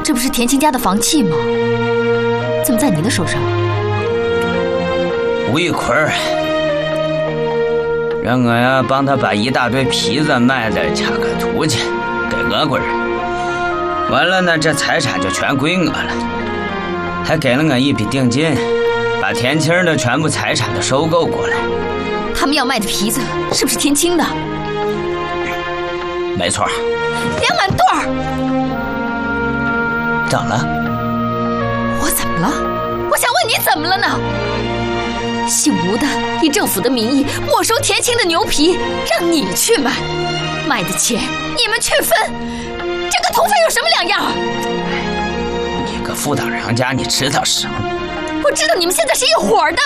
这不是田青家的房契吗？怎么在你的手上？ 吴玉坤让我呀帮他把一大堆皮子卖的恰克图去给俄国人，完了呢，这财产就全归我了，还给了我一笔定金，把田青的全部财产都收购过来。 他们要卖的皮子是不是田青的？ 没错。 2万对儿。 怎么了？ 我怎么了？我想问你怎么了呢？姓吴的以政府的名义没收田青的牛皮，让你去买，卖的钱你们去分，这跟土匪有什么两样？ 你个副党杨家，你知道什么？ 我知道你们现在是一伙的。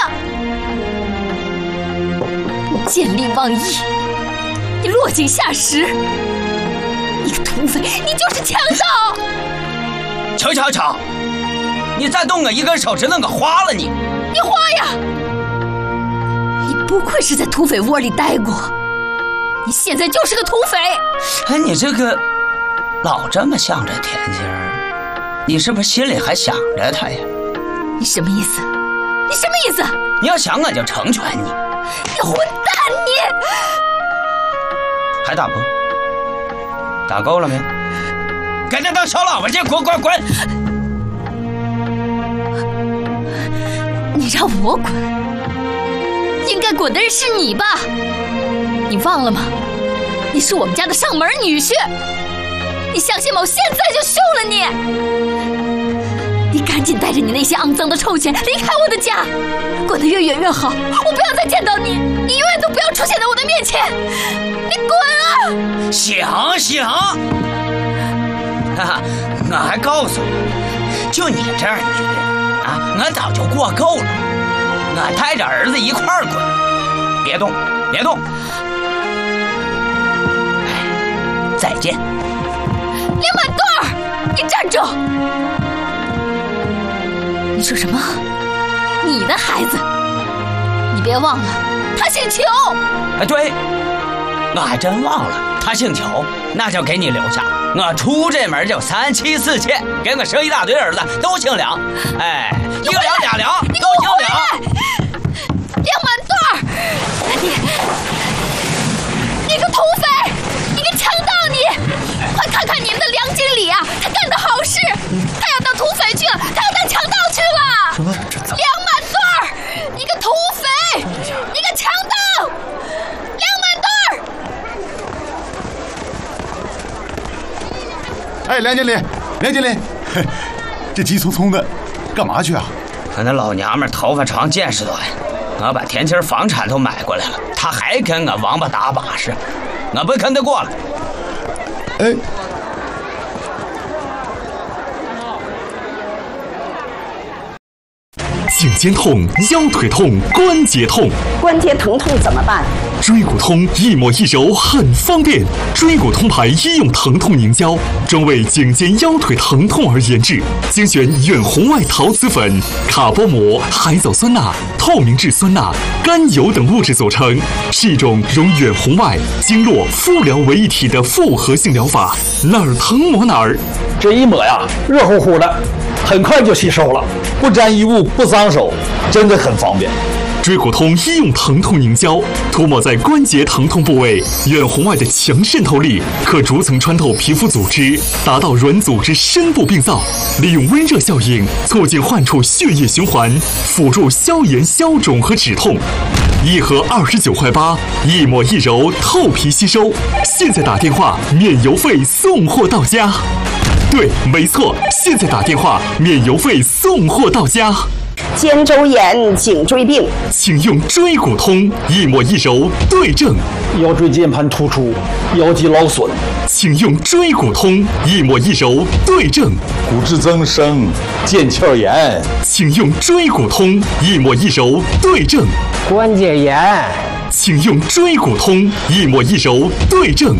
你见利忘义，你落井下石，你个土匪，你就是强盗！ 瞧，你再动我一根手指头，我花了你！ 你花呀！你不愧是在土匪窝里待过，你现在就是个土匪！ 哎，你这个老这么向着田青，你是不是心里还想着他呀？ 你什么意思？你什么意思？ 你要想我就成全你！ 你混蛋你！ 还打不？打够了没？赶紧当小喇叭去！滚！ 你让我滚？应该滚的人是你吧？你忘了吗？你是我们家的上门女婿，你相信吗？我现在就休了你！你赶紧带着你那些肮脏的臭钱离开我的家，滚得越远越好！我不要再见到你，你永远都不要出现在我的面前！你滚啊！ 行，哈哈，我还告诉你，就你这样女人啊，我早就过够了。我带着儿子一块儿滚，别动！再见。 2万对儿，你站住！你说什么？你的孩子？你别忘了，他姓裘。 哎，对，我还真忘了，他姓裘，那就给你留下。我出这门就3妻4妾，给我生一大堆儿子，都姓梁。哎，一个梁俩梁，都姓梁。 2万对儿，你个土匪，你个强盗你！快看看你们的梁经理啊，他干的好事，他要当土匪去了，他要当强盗去了。 什么？ 2万对儿，你个土匪，你个强盗！2万对儿。 哎，梁经理，这急匆匆的，干嘛去啊？ 可那老娘们头发长见识多呀，我把田青房产都买过来了，她还跟我王八打把式，我不跟她过了。 哎， 颈肩痛、腰腿痛、关节痛， 关节疼痛怎么办？ 椎骨通一抹一揉很方便，椎骨通牌医用疼痛凝胶，专为颈肩腰腿疼痛而研制，精选远红外陶瓷粉、卡波膜、海藻酸钠、透明质酸钠、甘油等物质组成，是一种融远红外、经络、敷疗为一体的复合性疗法，哪儿疼抹哪儿。 这一抹呀，热乎乎的，很快就吸收了，不沾衣物，不脏手，真的很方便。 椎骨通医用疼痛凝胶，涂抹在关节疼痛部位，远红外的强渗透力可逐层穿透皮肤组织，达到软组织深部病灶，利用温热效应促进患处血液循环，辅助消炎消肿和止痛。一盒29块8，一抹一揉，透皮吸收。现在打电话免邮费送货到家。对，没错，现在打电话免邮费送货到家。 肩周炎、颈椎病， 请用椎骨通，一抹一揉对症。 腰椎间盘突出、腰肌劳损， 请用椎骨通，一抹一揉对症。 骨质增生、腱鞘炎， 请用椎骨通，一抹一揉对症。 关节炎， 请用椎骨通，一抹一揉对症。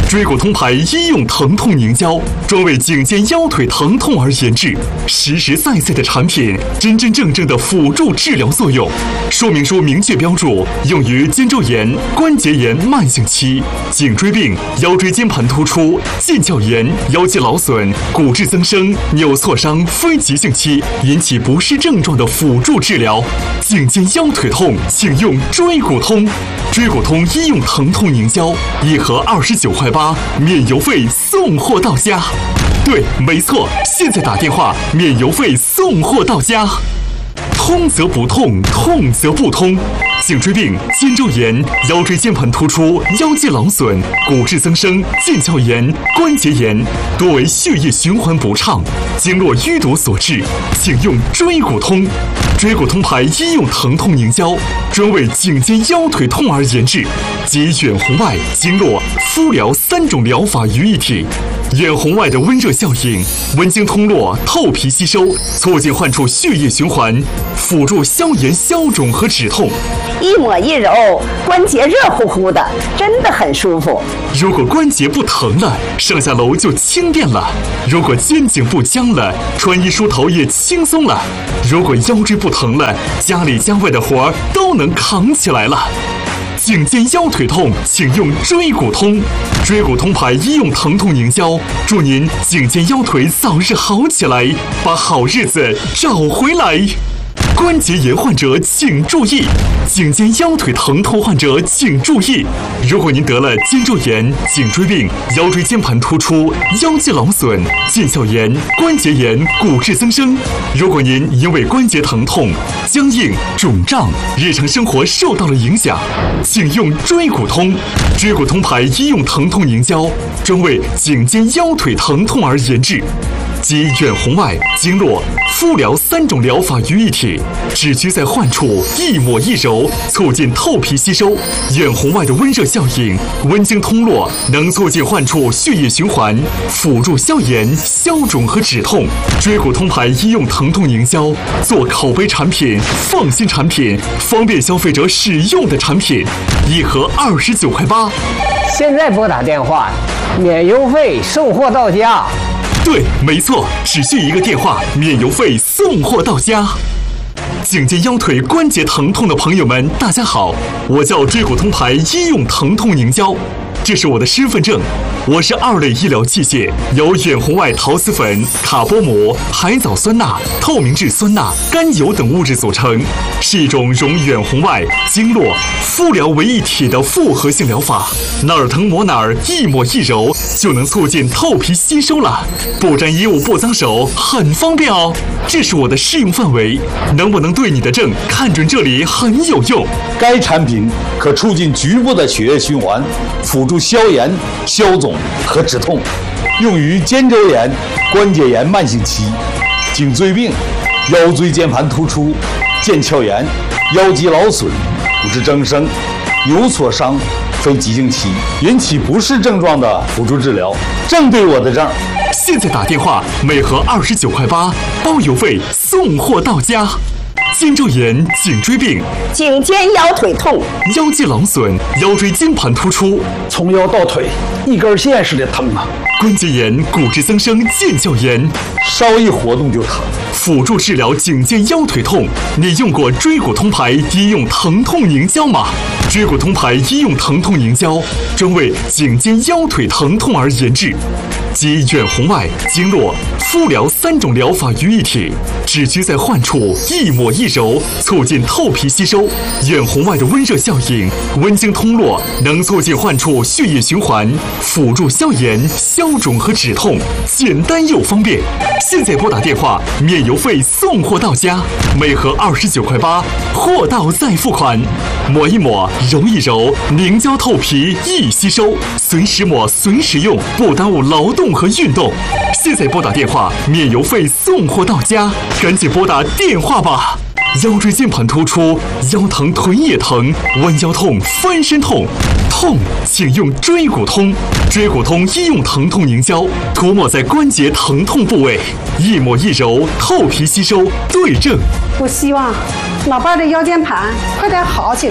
椎骨通牌医用疼痛凝胶，专为颈肩腰腿疼痛而研制，实实在在的产品，真真正正的辅助治疗作用。说明书明确标注，用于肩周炎、关节炎慢性期、颈椎病、腰椎间盘突出、腱鞘炎、腰肌劳损、骨质增生、扭挫伤非急性期引起不适症状的辅助治疗。颈肩腰腿痛，请用椎骨通。椎骨通医用疼痛凝胶，一盒29块8，免邮费送货到家。对，没错，现在打电话，免邮费送货到家。通则不痛，痛则不通。颈椎病、肩周炎、腰椎间盘突出、腰肌劳损、骨质增生、腱鞘炎、关节炎，多为血液循环不畅、经络淤堵所致，请用椎骨通。椎骨通牌医用疼痛凝胶，专为颈肩腰腿痛而研制，集远红外、经络、敷疗3种疗法于一体。远红外的温热效应，温经通络，透皮吸收，促进患处血液循环，辅助消炎消肿和止痛。 一抹一揉，关节热乎乎的，真的很舒服。 如果关节不疼了，上下楼就轻便了；如果肩颈不僵了，穿衣梳头也轻松了；如果腰椎不疼了，家里家外的活儿都能扛起来了。颈肩腰腿痛，请用椎骨通。椎骨通牌医用疼痛凝胶，祝您颈肩腰腿早日好起来，把好日子找回来。关节炎患者请注意，颈肩腰腿疼痛患者请注意。如果您得了肩周炎、颈椎病、腰椎间盘突出、腰肌劳损、腱鞘炎、关节炎、骨质增生，如果您因为关节疼痛、僵硬、肿胀，日常生活受到了影响，请用椎骨通。椎骨通牌医用疼痛凝胶，专为颈肩腰腿疼痛而研制，集远红外、经络、敷疗3种疗法于一体，只需在患处一抹一揉，促进透皮吸收。远红外的温热效应，温经通络，能促进患处血液循环，辅助消炎、消肿和止痛。椎骨通牌医用疼痛凝胶，做口碑产品、放心产品、方便消费者使用的产品，一盒29块8。 现在拨打电话，免邮费送货到家。 对，没错，只需一个电话，免邮费送货到家。颈肩腰腿关节疼痛的朋友们，大家好，我叫椎骨通牌医用疼痛凝胶，这是我的身份证。我是2类医疗器械，由远红外陶瓷粉、卡波膜、海藻酸钠、透明质酸钠、甘油等物质组成，是一种融远红外、经络、敷疗为一体的复合性疗法。哪儿疼抹哪儿，一抹一揉就能促进透皮吸收了，不沾衣物不脏手，很方便哦。这是我的适用范围，能不能对你的症看准这里很有用。 该产品可促进局部的血液循环，辅助消炎、消肿和止痛，用于肩周炎、关节炎慢性期、颈椎病、腰椎间盘突出、腱鞘炎、腰肌劳损、骨质增生、扭挫伤非急性期引起不适症状的辅助治疗，正对我的症。 现在打电话，每盒29块8，包邮费送货到家。肩周炎、颈椎病、 颈肩腰腿痛、 腰肌劳损、腰椎间盘突出， 从腰到腿一根线似的疼啊！ 关节炎、骨质增生、腱鞘炎， 稍一活动就疼。 辅助治疗颈肩腰腿痛，你用过椎骨通牌医用疼痛凝胶吗？椎骨通牌医用疼痛凝胶，专为颈肩腰腿疼痛而研制，集远红外、经络、敷疗3种疗法于一体，只需在患处一抹一揉，促进透皮吸收。远红外的温热效应，温经通络，能促进患处血液循环，辅助消炎、消肿和止痛，简单又方便。现在拨打电话，免邮费送货到家，每盒29块8，货到再付款。抹一抹，揉一揉，凝胶透皮易吸收，随时抹随时用，不耽误劳动和运动。现在拨打电话，免邮费送货到家，赶紧拨打电话吧。腰椎间盘突出，腰疼腿也疼，弯腰痛、翻身痛，痛请用椎骨通。椎骨通医用疼痛凝胶，涂抹在关节疼痛部位，一抹一揉，透皮吸收，对症。 我希望老伴的腰间盘快点好起来。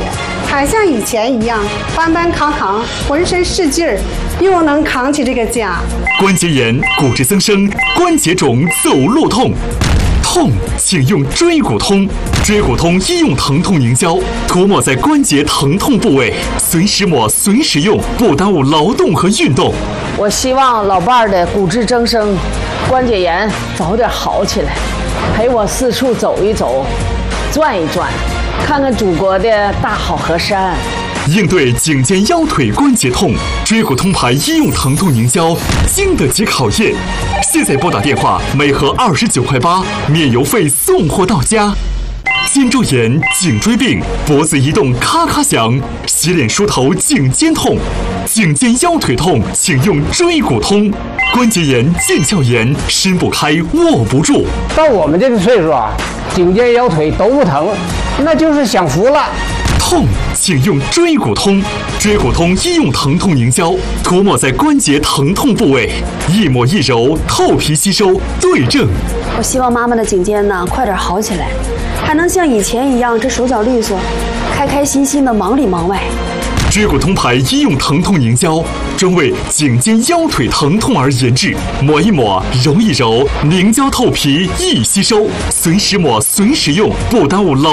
还像以前一样搬搬扛扛，浑身是劲儿，又能扛起这个家。 关节炎、骨质增生、关节肿、走路痛。痛，请用椎骨通。椎骨通医用疼痛凝胶，涂抹在关节疼痛部位，随时抹，随时用，不耽误劳动和运动。 我希望老伴儿的骨质增生、关节炎早点好起来，陪我四处走一走，转一转，看看祖国的大好河山。 应对颈肩腰腿关节痛，椎骨通牌医用疼痛凝胶经得起考验。现在拨打电话，每盒29.8块，免邮费送货到家。肩周炎、颈椎病、脖子移动咔咔响，洗脸梳头颈肩痛，颈肩腰腿痛，请用椎骨通。关节炎、腱鞘炎，伸不开握不住。 到我们这个岁数啊，颈肩腰腿都不疼，那就是享福了。 痛，请用椎骨通。椎骨通医用疼痛凝胶，涂抹在关节疼痛部位，一抹一揉，透皮吸收，对症。 我希望妈妈的颈肩呢快点好起来，还能像以前一样这手脚利索，开开心心的忙里忙外。 椎骨通牌医用疼痛凝胶，专为颈肩腰腿疼痛而研制，抹一抹，揉一揉，凝胶透皮易吸收，随时抹，随时用，不耽误劳